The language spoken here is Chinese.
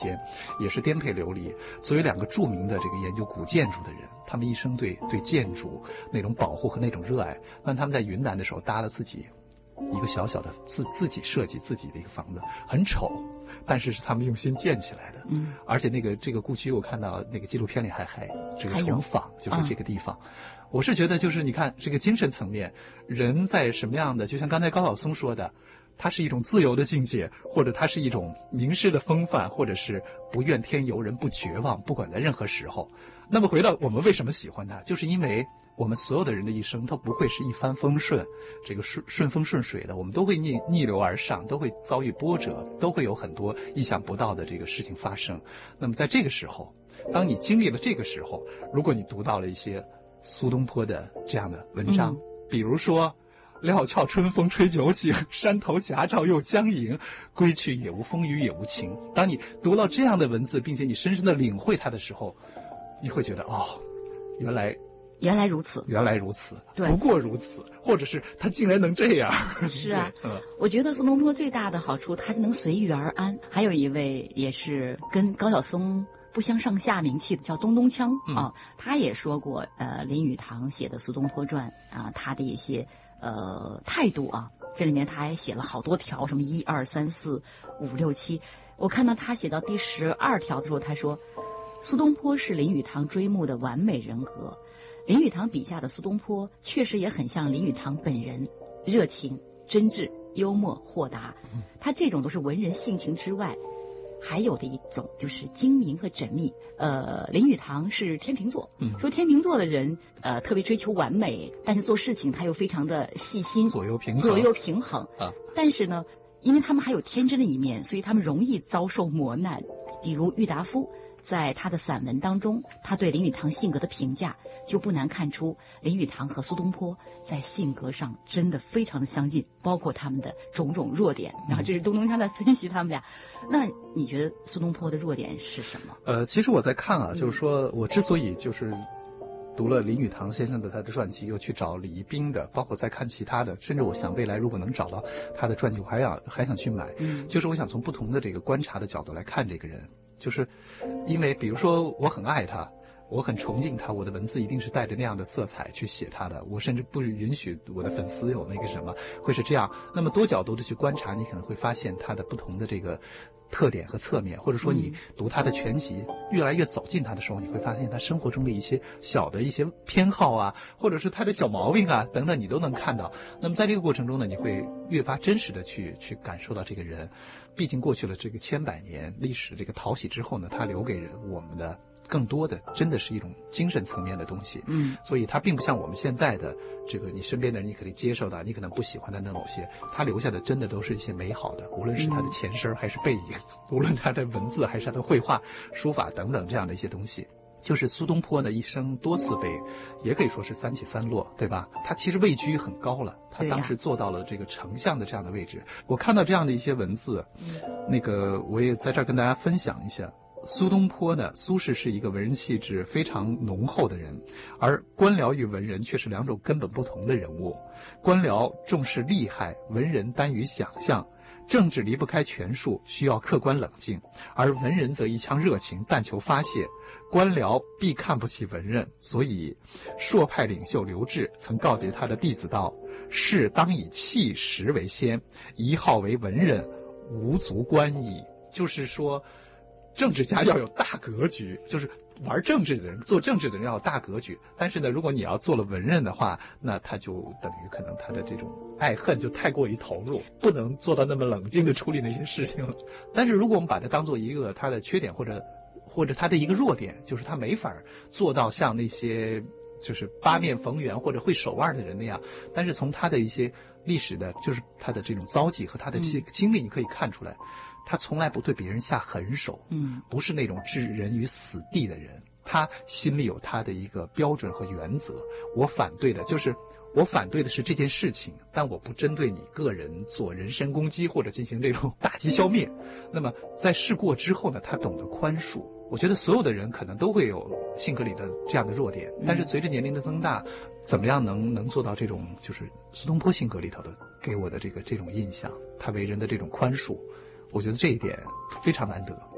也是颠沛流离。作为2个著名的这个研究古建筑的人，他们一生对建筑那种保护和那种热爱，那他们在云南的时候搭了自己一个小小的自己设计自己的一个房子，很丑，但是是他们用心建起来的。而且这个故居，我看到那个纪录片里还这个重访，就是这个地方。我是觉得就是你看这个精神层面，人在什么样的，就像刚才高晓松说的，它是一种自由的境界，或者它是一种名士的风范，或者是不怨天尤人，不绝望，不管在任何时候。那么回到我们为什么喜欢它，就是因为我们所有的人的一生都不会是一帆风顺，这个顺风顺水的，我们都会逆流而上，都会遭遇波折，都会有很多意想不到的这个事情发生。那么在这个时候，当你经历了这个时候，如果你读到了一些苏东坡的这样的文章，比如说料峭春风吹酒醒，山头霞照又将影，归去也无风雨也无晴。当你读到这样的文字，并且你深深的领会它的时候，你会觉得原来如此，对，不过如此，或者是他竟然能这样。 是啊，我觉得苏东坡最大的好处，他是能随遇而安。还有一位也是跟高晓松不相上下名气的，叫东东锵啊，他也说过，林语堂写的《苏东坡传》啊，他的一些态度啊，这里面他还写了好多条，什么1、2、3、4、5、6、7。我看到他写到第12条的时候，他说，苏东坡是林语堂追慕的完美人格。林语堂笔下的苏东坡确实也很像林语堂本人，热情、真挚、幽默、豁达。他这种都是文人性情之外，还有的一种就是精明和缜密。林语堂是天秤座，说天秤座的人特别追求完美，但是做事情他又非常的细心， 左右平衡啊。 但是呢，因为他们还有天真的一面，所以他们容易遭受磨难。比如郁达夫在他的散文当中，他对林语堂性格的评价就不难看出，林语堂和苏东坡在性格上真的非常的相近，包括他们的种种弱点。然后这是东东锵在分析他们俩。那你觉得苏东坡的弱点是什么？ 其实我在看啊，就是说我之所以就是读了林语堂先生的他的传记，又去找李一冰的，包括再看其他的，甚至我想未来如果能找到他的传记，我还想去买。就是我想从不同的这个观察的角度来看这个人，就是因为比如说我很爱他，我很崇敬他，我的文字一定是带着那样的色彩去写他的，我甚至不允许我的粉丝有那个什么会是这样。那么多角度的去观察，你可能会发现他的不同的这个特点和侧面，或者说你读他的全集越来越走近他的时候，你会发现他生活中的一些小的一些偏好啊，或者是他的小毛病啊等等，你都能看到。那么在这个过程中呢，你会越发真实的去感受到这个人。毕竟过去了这个千百年历史这个淘洗之后呢，他留给我们的更多的真的是一种精神层面的东西。所以他并不像我们现在的这个你身边的人，你可以接受的，你可能不喜欢的某些，他留下的真的都是一些美好的，无论是他的前身还是背影，无论他的文字还是他的绘画书法等等这样的一些东西。就是苏东坡呢一生多次被，也可以说是三起三落，对吧？他其实位居很高了，他当时做到了这个丞相的这样的位置。我看到这样的一些文字，那个我也在这儿跟大家分享一下。苏东坡呢，苏轼是一个文人气质非常浓厚的人，而官僚与文人却是两种根本不同的人物。官僚重视利害，文人耽于想象。政治离不开权术，需要客观冷静，而文人则一腔热情，但求发泄。官僚必看不起文人，所以硕派领袖刘志曾告诫他的弟子道：士当以气实为先，一好为文人，无足观矣。就是说政治家要有大格局，就是玩政治的人，做政治的人要有大格局。但是呢，如果你要做了文人的话，那他就等于可能他的这种爱恨就太过于投入，不能做到那么冷静的处理那些事情了。但是如果我们把它当做一个他的缺点，或者他的一个弱点，就是他没法做到像那些就是八面逢源或者会手腕的人那样。但是从他的一些历史的，就是他的这种遭际和他的这些经历，你可以看出来，他从来不对别人下狠手，不是那种置人于死地的人。他心里有他的一个标准和原则。我反对的是这件事情，但我不针对你个人做人身攻击或者进行这种打击消灭。那么在事过之后呢，他懂得宽恕。我觉得所有的人可能都会有性格里的这样的弱点，但是随着年龄的增大，怎么样能做到这种就是苏东坡性格里头的给我的这种印象，他为人的这种宽恕，我觉得这一点非常难得。